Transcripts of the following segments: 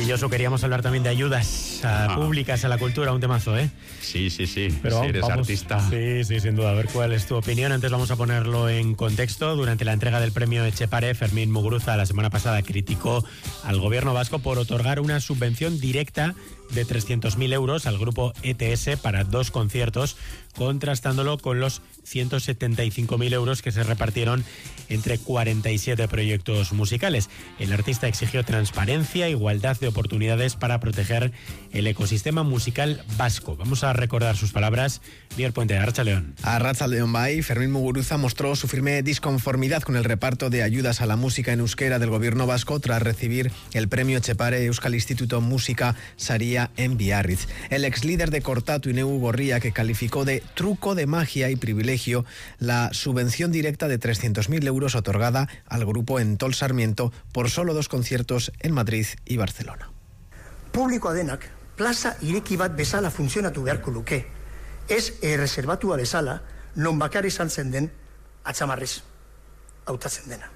Oye, Josu, queríamos hablar también de ayudas públicas a la cultura, un temazo, ¿eh? Sí. Pero si eres artista. Sí, sin duda. A ver cuál es tu opinión. Antes vamos a ponerlo en contexto. Durante la entrega del premio Etxepare, Fermín Muguruza la semana pasada criticó al gobierno vasco por otorgar una subvención directa de 300.000 euros al grupo ETS para 2 conciertos, contrastándolo con los 175.000 euros que se repartieron entre 47 proyectos musicales. El artista exigió transparencia, igualdad de oportunidades para proteger el ecosistema musical vasco. Vamos a recordar sus palabras. Bier Puente, Arratsaldeon. Arratsaldeon bai, Fermín Muguruza mostró su firme disconformidad con el reparto de ayudas a la música en euskera del gobierno vasco tras recibir el premio Etxepare Euskal Instituto Música Saria en Biarritz. El ex líder de Kortatu, Ineu Gorria, que calificó de truco de magia y privilegio la subvención directa de 300.000 euros otorgada al grupo Entol Sarmiento por solo 2 conciertos en Madrid y Barcelona. Publikoa denak plaza ireki bat bezala funtzionatu beharko luke. Ez reservatua bezala non bakar izan zen den atzamarrez hautatzen dena.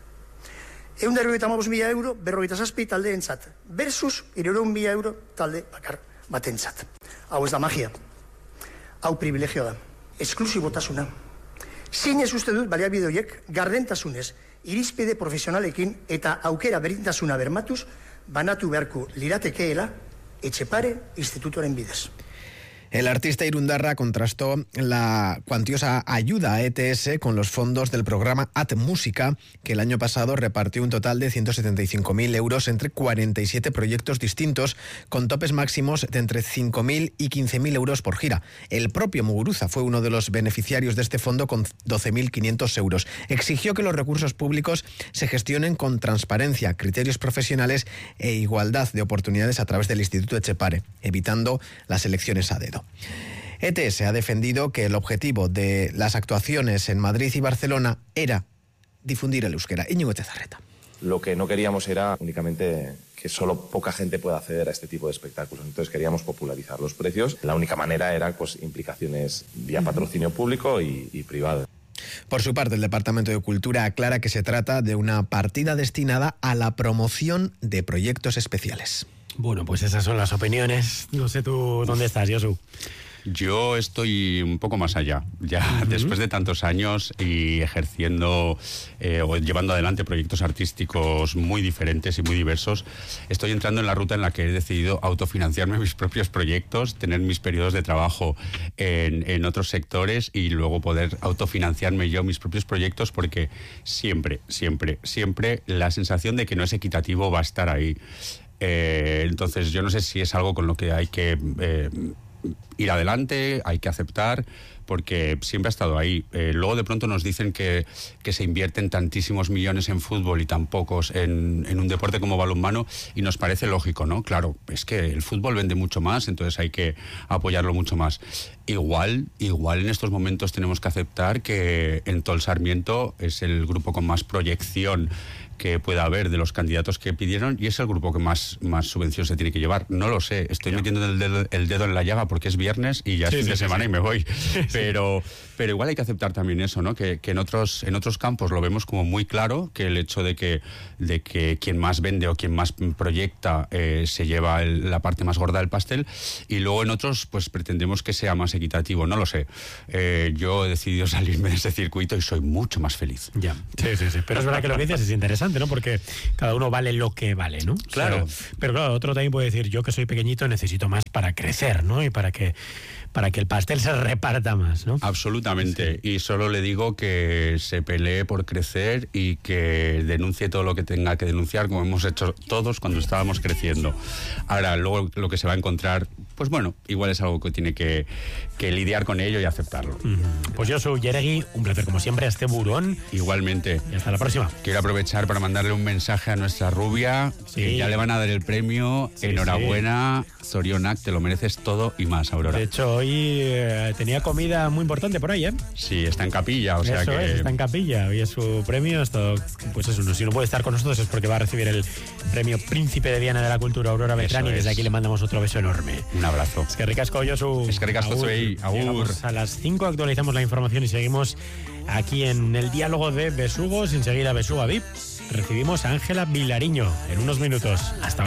195.000 euro 47 taldeentzat versus 300.000 euro talde bakar batentzat. Hau ez da magia. Hau privilegioa da. Esklusibotasuna. Zinez uste dut baliabide horiek gardentasunez, irizpide profesionalekin eta aukera berdintasuna bermatuz banatu beharko liratekeela Etxepare institutoaren bidez. El artista irundarra contrastó la cuantiosa ayuda a ETS con los fondos del programa At Música, que el año pasado repartió un total de 175.000 euros entre 47 proyectos distintos, con topes máximos de entre 5.000 y 15.000 euros por gira. El propio Muguruza fue uno de los beneficiarios de este fondo con 12.500 euros. Exigió que los recursos públicos se gestionen con transparencia, criterios profesionales e igualdad de oportunidades a través del Instituto Etxepare, evitando las elecciones a dedo. ETS ha defendido que el objetivo de las actuaciones en Madrid y Barcelona era difundir el euskera. Íñigo Etxezarreta. Lo que no queríamos era únicamente que solo poca gente pueda acceder a este tipo de espectáculos. Entonces queríamos popularizar los precios. La única manera era implicaciones vía patrocinio público y privado. Por su parte, el Departamento de Cultura aclara que se trata de una partida destinada a la promoción de proyectos especiales. Bueno, pues esas son las opiniones. No sé tú dónde estás, Josu. Yo estoy un poco más allá. Ya después de tantos años y ejerciendo o llevando adelante proyectos artísticos muy diferentes y muy diversos, estoy entrando en la ruta en la que he decidido autofinanciarme mis propios proyectos, tener mis periodos de trabajo en otros sectores y luego poder autofinanciarme yo mis propios proyectos, porque siempre la sensación de que no es equitativo va a estar ahí. Entonces yo no sé si es algo con lo que hay que ir adelante, hay que aceptar, porque siempre ha estado ahí. Luego de pronto nos dicen que se invierten tantísimos millones en fútbol y tan pocos en un deporte como balonmano, y nos parece lógico, ¿no? Claro, es que el fútbol vende mucho más, entonces hay que apoyarlo mucho más. Igual en estos momentos tenemos que aceptar que Entol Sarmiento es el grupo con más proyección que pueda haber de los candidatos que pidieron, y es el grupo que más subvención se tiene que llevar. No lo sé, estoy metiendo el dedo en la llaga porque es viernes y ya es fin de semana y me voy. Pero igual hay que aceptar también eso, ¿no? Que en otros campos lo vemos como muy claro, que el hecho de que quien más vende o quien más proyecta se lleva la parte más gorda del pastel, y luego en otros pues pretendemos que sea más equitativo. No lo sé. Yo he decidido salirme de ese circuito y soy mucho más feliz. Ya, sí. Pero es verdad que lo que dices es interesante, ¿no? Porque cada uno vale lo que vale, ¿no? Claro. Pero claro, otro también puede decir, yo que soy pequeñito necesito más para crecer, ¿no? Y para que el pastel se reparta más, ¿no? Absolutamente. Sí. Y solo le digo que se pelee por crecer y que denuncie todo lo que tenga que denunciar, como hemos hecho todos cuando estábamos creciendo. Ahora, luego lo que se va a encontrar, pues bueno, igual es algo que tiene que lidiar con ello y aceptarlo. Pues yo soy Yeregui, un placer como siempre, a este burón. Igualmente. Y hasta la próxima. Quiero aprovechar para mandarle un mensaje a nuestra rubia, que ya le van a dar el premio. Enhorabuena, Zorionak, te lo mereces todo y más, Aurora. De hecho, hoy tenía comida muy importante por ahí, ¿eh? Sí, está en capilla, o sea eso que... es, está en capilla, hoy es su premio. Esto, pues eso, si no puede estar con nosotros es porque va a recibir el premio Príncipe de Viana de la Cultura, Aurora Beltrán, y desde aquí le mandamos otro beso enorme. Un abrazo. Es que ricasco, Josu. Es que ricasco, agur. A las 5 actualizamos la información y seguimos aquí en el diálogo de Besugos. Enseguida Besuga VIP. Recibimos a Ángela Vilariño en unos minutos. Hasta ahora.